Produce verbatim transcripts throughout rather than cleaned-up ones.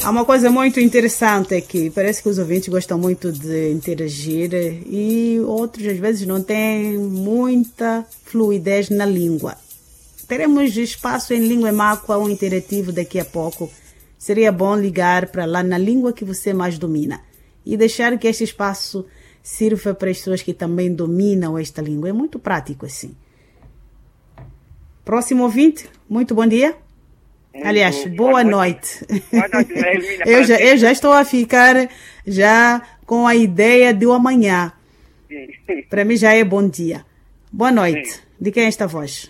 Há uma coisa muito interessante aqui. Parece que os ouvintes gostam muito de interagir e outros, às vezes, não têm muita fluidez na língua. Teremos espaço em língua mácua, um interativo daqui a pouco. Seria bom ligar para lá na língua que você mais domina e deixar que este espaço sirva para as pessoas que também dominam esta língua. É muito prático assim. Próximo ouvinte, muito bom dia. Muito Aliás, boa, boa noite. noite. Boa noite, eu, já, eu já estou a ficar já com a ideia de o amanhã. Para mim já é bom dia. Boa noite. Sim. De quem é esta voz?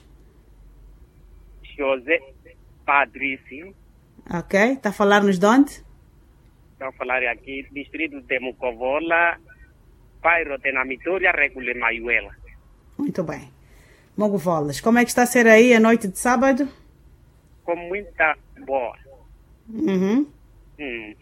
José Patrício. Ok. Está a falar-nos de onde? Estou a falar aqui, distrito de Mucovola, bairro de Namitória, Regule Maiuela. Muito bem. Mogovolas, como é que está a ser aí a noite de sábado? Com muita boa. Uhum. Hum.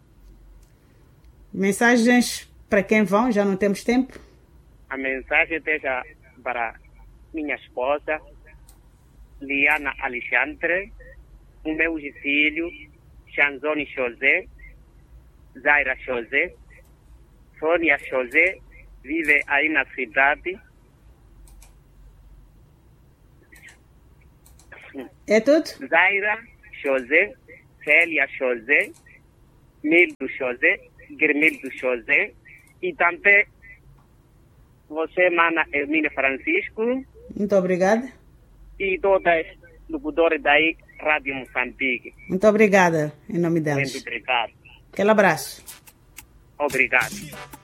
Mensagens para quem vão? Já não temos tempo? A mensagem esteja para minha esposa, Liana Alexandre, o meu filho, Chanzoni José, Zaira José, Sônia José, vive aí na cidade. É tudo? Zaira José, Célia José, Mildo José, Guermildo José e também você, Mana Hermínia Francisco. Muito obrigada. E todas as locutoras daí, Rádio Moçambique. Muito obrigada, em nome delas. Muito obrigado. Aquele abraço. Obrigado.